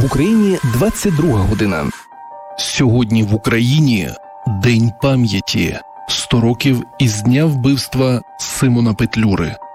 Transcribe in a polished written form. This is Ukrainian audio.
Україні 22 година. Сьогодні в Україні День пам'яті. 100 років із дня вбивства Симона Петлюри.